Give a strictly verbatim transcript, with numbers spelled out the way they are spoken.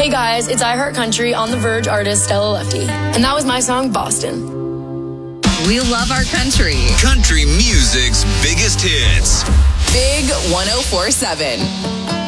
Hey guys, it's I Heart Country on The Verge artist Stella Lefty. And that was my song, Boston. We love our country. Country music's biggest hits. Big one oh four seven.